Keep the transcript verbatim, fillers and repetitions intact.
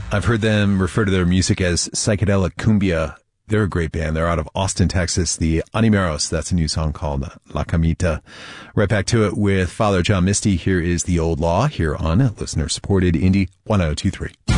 I've heard them refer to their music as psychedelic cumbia. They're a great band. They're out of Austin, Texas. The Animeros, that's a new song called La Camita. Right back to it with Father John Misty. Here is The Old Law here on listener-supported Indie one oh two three.